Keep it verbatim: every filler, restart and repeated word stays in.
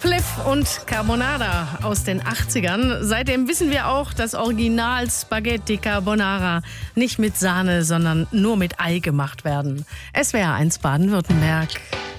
Spliff und Carbonara aus den achtzigern. Seitdem wissen wir auch, dass Original Spaghetti Carbonara nicht mit Sahne, sondern nur mit Ei gemacht werden. S W R eins Baden-Württemberg.